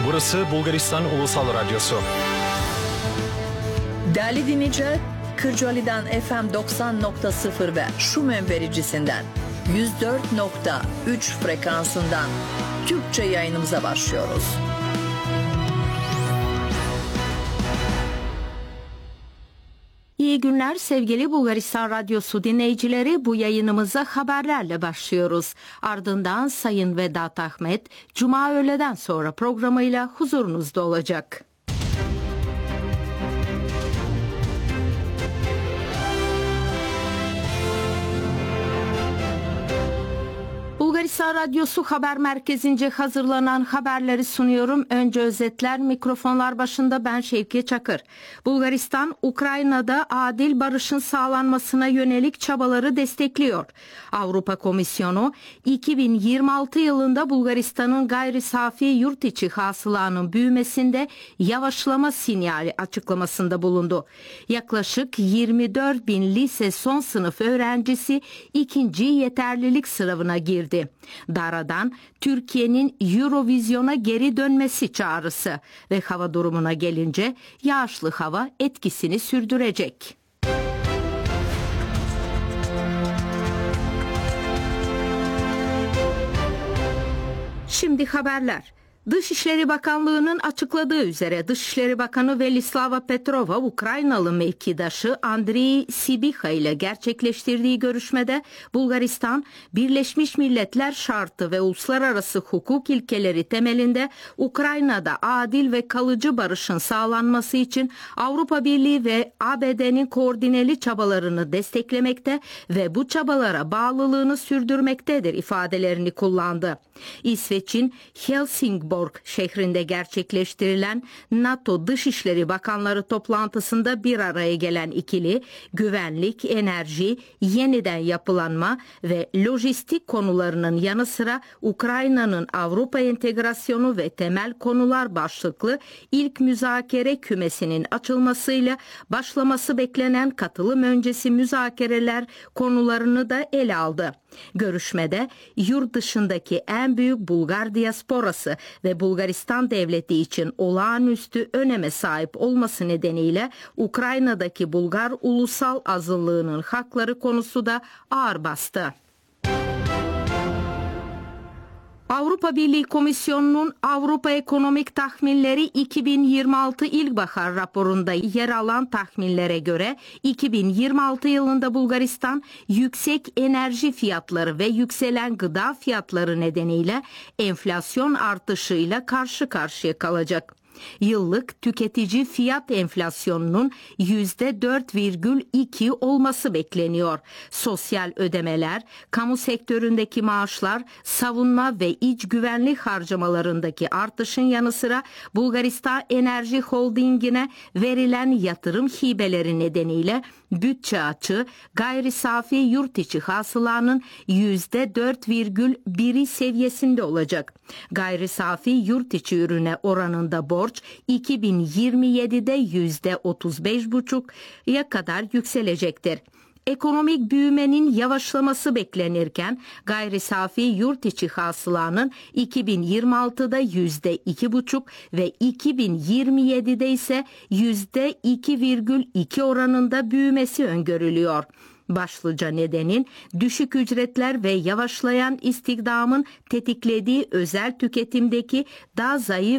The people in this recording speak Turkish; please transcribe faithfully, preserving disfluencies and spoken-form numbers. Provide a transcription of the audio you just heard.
Burası Bulgaristan Ulusal Radyosu. Değerli dinleyiciler, Kırcaali'den F M doksan nokta sıfır ve Şumen vericisinden yüz dört nokta üç frekansından Türkçe yayınımıza başlıyoruz. İyi günler sevgili Bulgaristan Radyosu dinleyicileri, bu yayınımıza haberlerle başlıyoruz. Ardından Sayın Vedat Ahmet, Cuma öğleden sonra programıyla huzurunuzda olacak. Bulgaristan Radyosu Haber Merkezi'nce hazırlanan haberleri sunuyorum. Önce özetler, mikrofonlar başında ben Şevki Çakır. Bulgaristan, Ukrayna'da adil barışın sağlanmasına yönelik çabaları destekliyor. Avrupa Komisyonu, iki bin yirmi altı yılında Bulgaristan'ın gayri safi yurt içi hasılanın büyümesinde yavaşlama sinyali açıklamasında bulundu. Yaklaşık yirmi dört bin lise son sınıf öğrencisi ikinci yeterlilik sınavına girdi. Dara'dan Türkiye'nin Eurovizyon'a geri dönmesi çağrısı ve hava durumuna gelince yağışlı hava etkisini sürdürecek. Şimdi haberler. Dışişleri Bakanlığı'nın açıkladığı üzere Dışişleri Bakanı Velislava Petrova, Ukraynalı mevkidaşı Andriy Sibiha ile gerçekleştirdiği görüşmede Bulgaristan, Birleşmiş Milletler şartı ve uluslararası hukuk ilkeleri temelinde Ukrayna'da adil ve kalıcı barışın sağlanması için Avrupa Birliği ve A B D'nin koordineli çabalarını desteklemekte ve bu çabalara bağlılığını sürdürmektedir ifadelerini kullandı. İsveç'in Helsingborg şehrinde gerçekleştirilen NATO Dışişleri Bakanları toplantısında bir araya gelen ikili, güvenlik, enerji, yeniden yapılanma ve lojistik konularının yanı sıra Ukrayna'nın Avrupa entegrasyonu ve temel konular başlıklı ilk müzakere kümesinin açılmasıyla başlaması beklenen katılım öncesi müzakereler konularını da ele aldı. Görüşmede yurt dışındaki en büyük Bulgar diasporası ve Bulgaristan devleti için olağanüstü öneme sahip olması nedeniyle Ukrayna'daki Bulgar ulusal azınlığının hakları konusu da ağır bastı. Avrupa Birliği Komisyonu'nun Avrupa Ekonomik Tahminleri iki bin yirmi altı İlkbahar raporunda yer alan tahminlere göre iki bin yirmi altı yılında Bulgaristan yüksek enerji fiyatları ve yükselen gıda fiyatları nedeniyle enflasyon artışıyla karşı karşıya kalacak. Yıllık tüketici fiyat enflasyonunun yüzde dört virgül iki olması bekleniyor. Sosyal ödemeler, kamu sektöründeki maaşlar, savunma ve iç güvenlik harcamalarındaki artışın yanı sıra Bulgaristan Enerji Holding'ine verilen yatırım hibeleri nedeniyle bütçe açığı gayri safi yurt içi hasılanın yüzde dört virgül biri seviyesinde olacak. Gayri safi yurt içi ürüne oranında borç iki bin yirmi yedide yüzde otuz beş buçuğa kadar yükselecektir. Ekonomik büyümenin yavaşlaması beklenirken gayri safi yurt içi hasılanın iki bin yirmi altıda yüzde iki buçuk ve iki bin yirmi yedide ise yüzde iki virgül iki oranında büyümesi öngörülüyor. Başlıca nedenin düşük ücretler ve yavaşlayan istihdamın tetiklediği özel tüketimdeki daha zayıf